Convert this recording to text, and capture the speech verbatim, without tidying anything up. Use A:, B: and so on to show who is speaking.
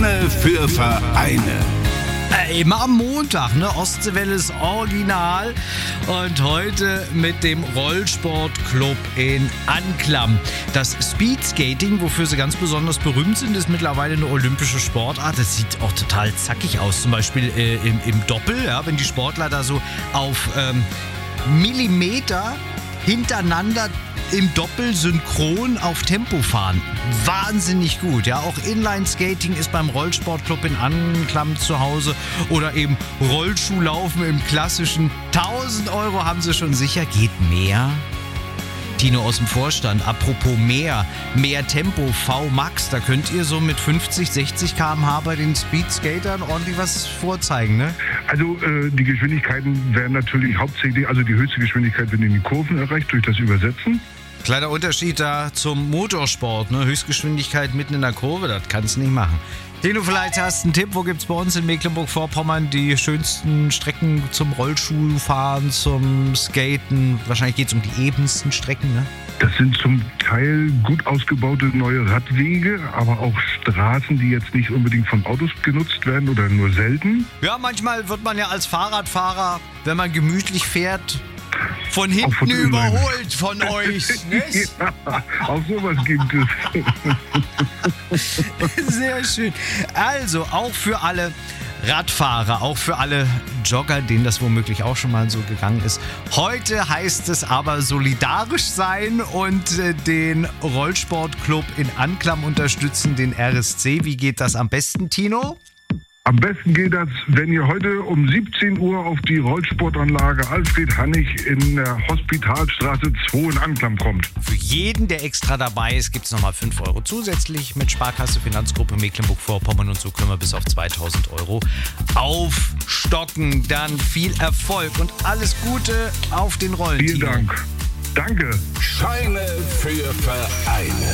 A: Scheine für Vereine.
B: Äh, Immer am Montag, ne? Ostseewelle ist Original. Und heute mit dem Rollsportclub in Anklam. Das Speedskating, wofür sie ganz besonders berühmt sind, ist mittlerweile eine olympische Sportart. Das sieht auch total zackig aus. Zum Beispiel äh, im, im Doppel, ja, wenn die Sportler da so auf ähm, Millimeter hintereinander im Doppel synchron auf Tempo fahren. Wahnsinnig gut. Ja, auch Inline-Skating ist beim Rollsportclub in Anklam zu Hause. Oder eben Rollschuhlaufen im klassischen. tausend Euro haben sie schon sicher. Geht mehr? Tino aus dem Vorstand. Apropos mehr. Mehr Tempo, V-Max. Da könnt ihr so mit fünfzig, sechzig Kilometer pro Stunde bei den Speedskatern ordentlich was vorzeigen, ne?
C: Also äh, die Geschwindigkeiten werden natürlich hauptsächlich, also die höchste Geschwindigkeit wird in den Kurven erreicht durch das Übersetzen.
B: Kleiner Unterschied da zum Motorsport, ne? Höchstgeschwindigkeit mitten in der Kurve, das kannst du nicht machen. Tino, vielleicht hast du einen Tipp, wo gibt es bei uns in Mecklenburg-Vorpommern die schönsten Strecken zum Rollschuhfahren, zum Skaten? Wahrscheinlich geht es um die ebensten Strecken, ne?
C: Das sind zum Teil gut ausgebaute neue Radwege, aber auch Straßen, die jetzt nicht unbedingt von Autos genutzt werden oder nur selten.
B: Ja, manchmal wird man ja als Fahrradfahrer, wenn man gemütlich fährt, von hinten
C: von
B: überholt von euch, nicht?
C: Ja, auch sowas gibt es.
B: Sehr schön. Also, auch für alle Radfahrer, auch für alle Jogger, denen das womöglich auch schon mal so gegangen ist. Heute heißt es aber solidarisch sein und äh, den Rollsportclub in Anklam unterstützen, den R S C. Wie geht das am besten, Tino?
C: Am besten geht das, wenn ihr heute um siebzehn Uhr auf die Rollsportanlage Alfred Hannig in der Hospitalstraße zwei in Anklam kommt.
B: Für jeden, der extra dabei ist, gibt es nochmal fünf Euro zusätzlich mit Sparkasse Finanzgruppe Mecklenburg-Vorpommern und so können wir bis auf zweitausend Euro aufstocken. Dann viel Erfolg und alles Gute auf den Rollen.
C: Vielen
B: Tino.
C: Dank. Danke.
A: Scheine für Vereine.